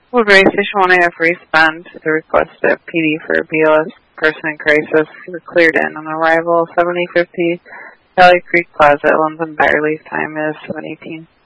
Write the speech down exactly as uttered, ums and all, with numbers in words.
Woodbury Station one A F respond to the request at P D for a B L S person in crisis. You're cleared in. On arrival, seventy fifty Valley Creek Plaza, London Byerly. Time is seven eighteen.